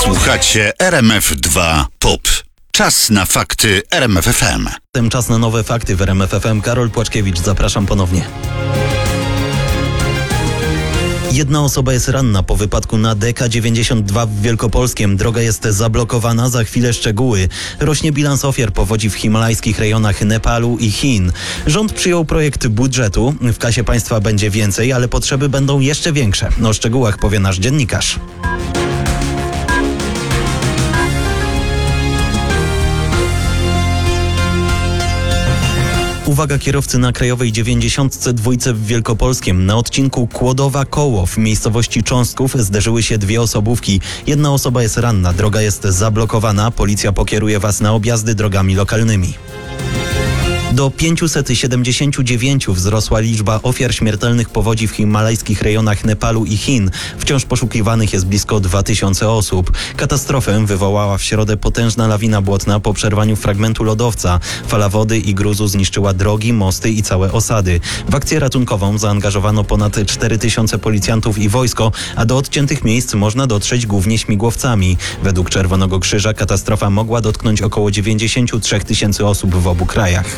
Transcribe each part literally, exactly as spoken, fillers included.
Słuchacie R M F dwa Top. Czas na fakty R M F F M. Czas na nowe fakty w R M F F M. Karol Płaczkiewicz, zapraszam ponownie. Jedna osoba jest ranna po wypadku na D K dziewięćdziesiąt dwa w Wielkopolskiem. Droga jest zablokowana, za chwilę szczegóły. Rośnie bilans ofiar powodzi w himalajskich rejonach Nepalu i Chin. Rząd przyjął projekt budżetu. W kasie państwa będzie więcej, ale potrzeby będą jeszcze większe. O szczegółach powie nasz dziennikarz. Uwaga kierowcy na krajowej dziewięćdziesiąt dwa w Wielkopolskiem. Na odcinku Kłodowa-Koło w miejscowości Cząstków zderzyły się dwie osobówki. Jedna osoba jest ranna, droga jest zablokowana. Policja pokieruje was na objazdy drogami lokalnymi. Do pięćset siedemdziesiąt dziewięć wzrosła liczba ofiar śmiertelnych powodzi w himalajskich rejonach Nepalu i Chin. Wciąż poszukiwanych jest blisko dwa tysiące osób. Katastrofę wywołała w środę potężna lawina błotna po przerwaniu fragmentu lodowca. Fala wody i gruzu zniszczyła drogi, mosty i całe osady. W akcję ratunkową zaangażowano ponad cztery tysiące policjantów i wojsko, a do odciętych miejsc można dotrzeć głównie śmigłowcami. Według Czerwonego Krzyża katastrofa mogła dotknąć około dziewięćdziesiąt trzy tysięcy osób w obu krajach.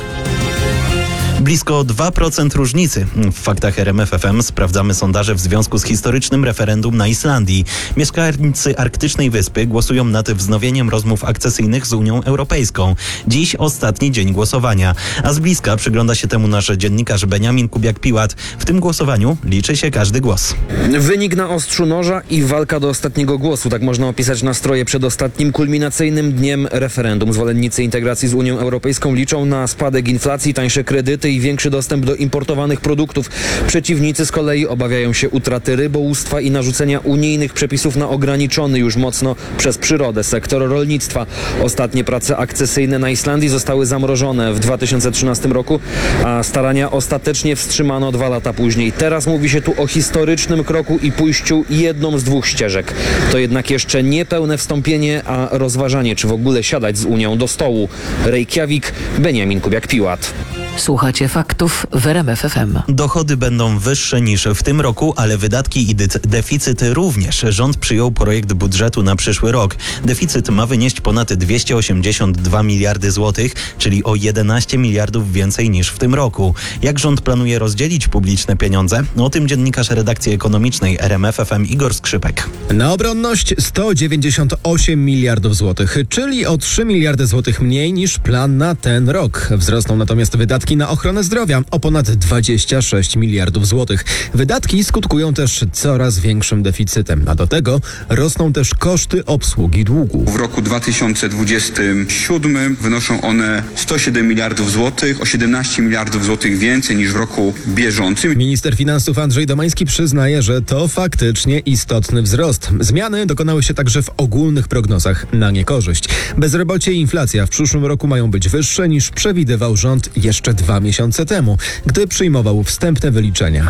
Blisko dwa procent różnicy. W faktach R M F F M sprawdzamy sondaże w związku z historycznym referendum na Islandii. Mieszkańcy arktycznej wyspy głosują nad wznowieniem rozmów akcesyjnych z Unią Europejską. Dziś ostatni dzień głosowania, a z bliska przygląda się temu nasz dziennikarz Beniamin Kubiak-Piłat. W tym głosowaniu liczy się każdy głos. Wynik na ostrzu noża i walka do ostatniego głosu. Tak można opisać nastroje przed ostatnim kulminacyjnym dniem referendum. Zwolennicy integracji z Unią Europejską liczą na spadek inflacji, tańsze kredyty i większy dostęp do importowanych produktów. Przeciwnicy z kolei obawiają się utraty rybołówstwa i narzucenia unijnych przepisów na ograniczony już mocno przez przyrodę sektor rolnictwa. Ostatnie prace akcesyjne na Islandii zostały zamrożone w dwa tysiące trzynastym roku, a starania ostatecznie wstrzymano dwa lata później. Teraz mówi się tu o historycznym kroku i pójściu jedną z dwóch ścieżek. To jednak jeszcze nie pełne wstąpienie, a rozważanie, czy w ogóle siadać z Unią do stołu. Reykjavik, Beniamin Kubiak-Piłat. Słuchacie faktów w R M F F M. Dochody będą wyższe niż w tym roku, ale wydatki i deficyt również. Rząd przyjął projekt budżetu na przyszły rok. Deficyt ma wynieść ponad dwieście osiemdziesiąt dwa miliardy złotych, czyli o jedenaście miliardów więcej niż w tym roku. Jak rząd planuje rozdzielić publiczne pieniądze? O tym dziennikarz redakcji ekonomicznej R M F F M Igor Skrzypek. Na obronność sto dziewięćdziesiąt osiem miliardów złotych, czyli o trzy miliardy złotych mniej niż plan na ten rok. Wzrosną natomiast wydatki na ochronę zdrowia o ponad dwadzieścia sześć miliardów złotych. Wydatki skutkują też coraz większym deficytem, a do tego rosną też koszty obsługi długu. W roku dwa tysiące dwudziestym siódmym wynoszą one sto siedem miliardów złotych, o siedemnaście miliardów złotych więcej niż w roku bieżącym. Minister finansów Andrzej Domański przyznaje, że to faktycznie istotny wzrost. Zmiany dokonały się także w ogólnych prognozach na niekorzyść. Bezrobocie i inflacja w przyszłym roku mają być wyższe niż przewidywał rząd jeszcze dwa miesiące temu, gdy przyjmował wstępne wyliczenia.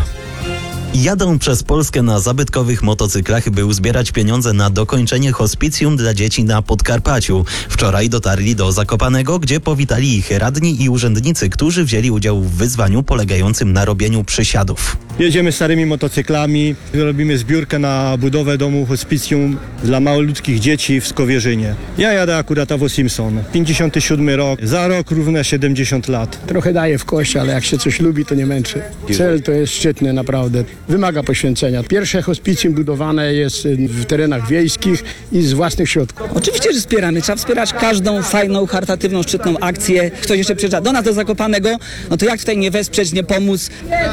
Jadą przez Polskę na zabytkowych motocyklach, by uzbierać pieniądze na dokończenie hospicjum dla dzieci na Podkarpaciu. Wczoraj dotarli do Zakopanego, gdzie powitali ich radni i urzędnicy, którzy wzięli udział w wyzwaniu polegającym na robieniu przysiadów. Jedziemy starymi motocyklami, robimy zbiórkę na budowę domu hospicjum dla malutkich dzieci w Skowierzynie. Ja jadę akurat Awo Simpson, pięćdziesiąty siódmy rok, za rok równe siedemdziesiąt lat. Trochę daje w kości, ale jak się coś lubi, to nie męczy. Cel to jest szczytny naprawdę. Wymaga poświęcenia. Pierwsze hospicjum budowane jest w terenach wiejskich i z własnych środków. Oczywiście, że wspieramy. Trzeba wspierać każdą fajną, charytatywną, szczytną akcję. Ktoś jeszcze przyjeżdża do nas, do Zakopanego, no to jak tutaj nie wesprzeć, nie pomóc?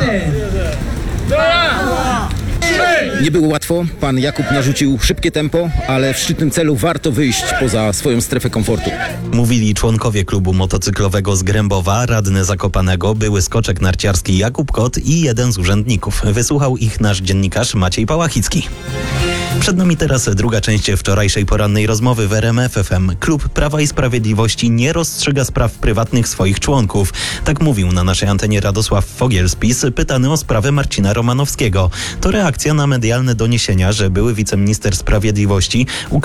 Nie było łatwo. Pan Jakub narzucił szybkie tempo, ale w szczytnym celu warto wyjść poza swoją strefę komfortu. Mówili członkowie klubu motocyklowego z Grębowa, radny Zakopanego, były skoczek narciarski Jakub Kot i jeden z urzędników. Wysłuchał ich nasz dziennikarz Maciej Pałachicki. Przed nami teraz druga część wczorajszej porannej rozmowy w R M F F M. Klub Prawa i Sprawiedliwości nie rozstrzyga spraw prywatnych swoich członków. Tak mówił na naszej antenie Radosław Fogiel z PiS, pytany o sprawę Marcina Romanowskiego. To reakcja na medialne doniesienia, że były wiceminister sprawiedliwości